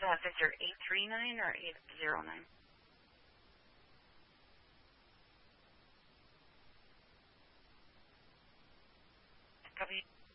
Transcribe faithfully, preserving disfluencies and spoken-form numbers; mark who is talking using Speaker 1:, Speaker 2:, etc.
Speaker 1: Uh, Victor, eight three nine or eight zero nine? Copy.